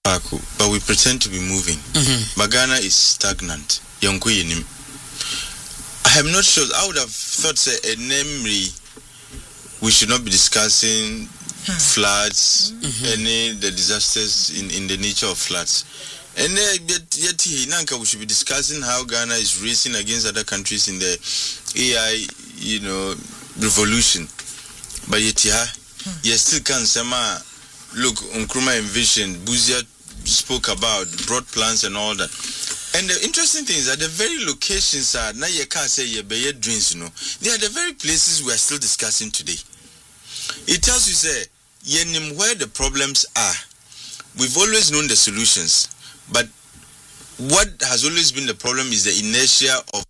but we pretend to be moving. But Ghana is stagnant. I am not sure. I would have thought, say, namely, we should not be discussing floods, any the disasters in the nature of floods. And yet we should be discussing how Ghana is racing against other countries in the AI, revolution. But yet you still can't say, look, Nkrumah envisioned, Buzia spoke about broad plans and all that. And the interesting thing is that the very locations are now you can't say dreams, they are the very places we are still discussing today. It tells you, say, where the problems are. We've always known the solutions, but what has always been the problem is the inertia of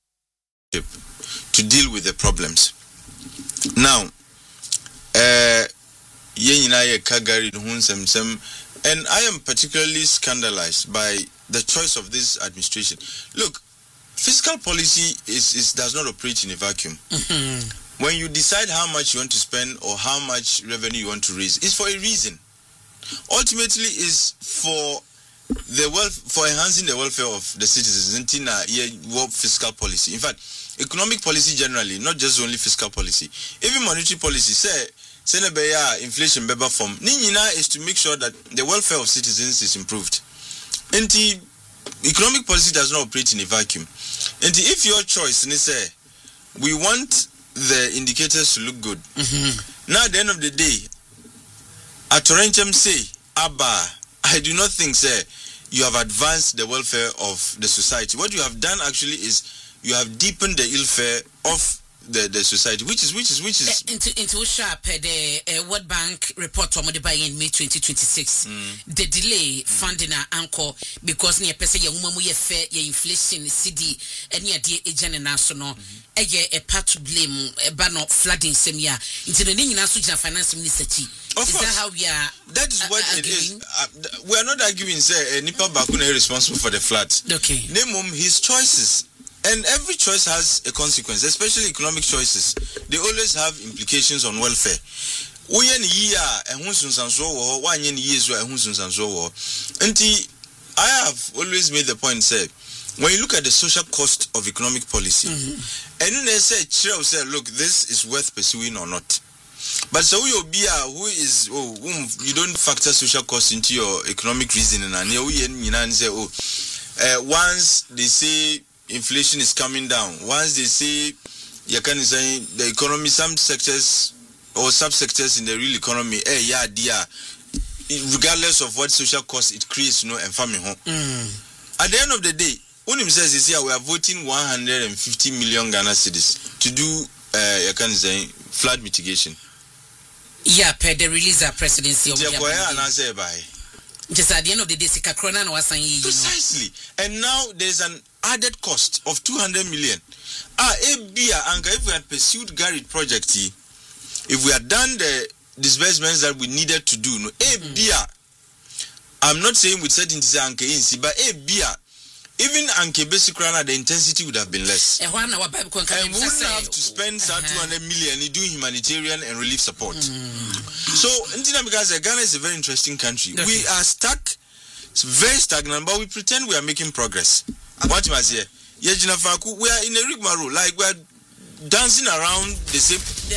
to deal with the problems. Now, and I am particularly scandalized by the choice of this administration. Look, fiscal policy does not operate in a vacuum. When you decide how much you want to spend or how much revenue you want to raise, it's for a reason. Ultimately, is for enhancing the welfare of the citizens. Fiscal policy. In fact, economic policy generally, not just only fiscal policy, even monetary policy. Inflation beba form. Nina is to make sure that the welfare of citizens is improved. And economic policy does not operate in a vacuum. And if your choice, we want the indicators to look good. Now at the end of the day, at Torrentum say, Abba, I do not think, you have advanced the welfare of the society. What you have done actually is you have deepened the ill-fare of the society, which is into sharp the World Bank report on the buy in May 2026. The delay funding our anchor because near pesa ya woman we fair inflation CD and near dear agent national a part to blame banner flooding same year into the national finance minister. Is that how we are? That is what arguing? It is. We are not arguing, say, Nipa Bakuna is responsible for the flood. Okay. Name his choices. And every choice has a consequence, especially economic choices. They always have implications on welfare. I have always made the point, say, when you look at the social cost of economic policy, and then they say, look, this is worth pursuing or not. But so you be you don't factor social cost into your economic reasoning, and say, once they say inflation is coming down, once they say the economy, some sectors or subsectors in the real economy, regardless of what social cost it creates, and farming home. At the end of the day, Unim says this year we are voting 150 million Ghana cedis to do flood mitigation. Yeah, per the release of presidency. Just at the end of the day, precisely. And now there's an added cost of 200 million. If we had pursued Garrett project, if we had done the disbursements that we needed to do, I'm not saying with certainty, but even Anke basic rana, the intensity would have been less. And we wouldn't have to spend 200 million doing humanitarian and relief support. So, because Ghana is a very interesting country. Okay. We are stuck, it's very stagnant, but we pretend we are making progress. What you must say? We are in a rigmarole, like we are dancing around the same.